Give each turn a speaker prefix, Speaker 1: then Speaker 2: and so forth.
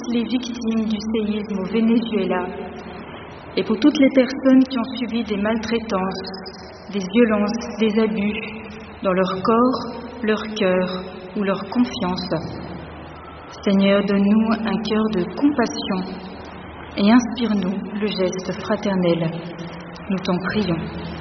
Speaker 1: toutes les victimes du séisme au Venezuela et pour toutes les personnes qui ont subi des maltraitances, des violences, des abus dans leur corps, leur cœur ou leur confiance. Seigneur, donne-nous un cœur de compassion et inspire-nous le geste fraternel. Nous t'en prions.